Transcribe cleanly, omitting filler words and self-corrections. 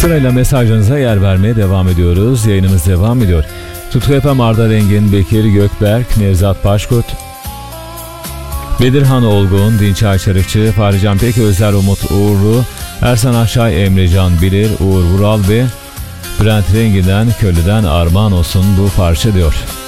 Sırayla mesajlarınıza yer vermeye devam ediyoruz. Yayınımız devam ediyor. Tutku Efem, Arda Rengin, Bekir Gökberk, Nevzat Başkurt, Bedirhan Olgun, Dinçay Çarıkçı, Fahrican Pek, Özler Umut Uğurlu, Ersan Aşay, Emrecan Bilir, Uğur Vural ve Bülent Rengin'den Köylü'den armağan olsun bu parça diyor.